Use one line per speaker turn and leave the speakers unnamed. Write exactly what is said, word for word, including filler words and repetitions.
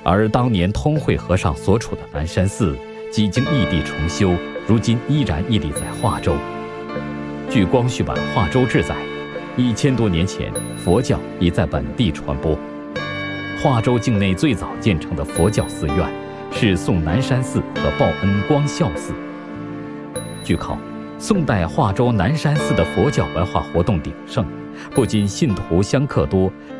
而当年通惠和尚所处的南山寺，几经异地重修，如今依然屹立在化州。据光绪版《化州志》载，一千多年前，佛教已在本地传播。化州境内最早建成的佛教寺院是宋南山寺和报恩光孝寺。据考，宋代化州南山寺的佛教文化活动鼎盛，不仅信徒香客多，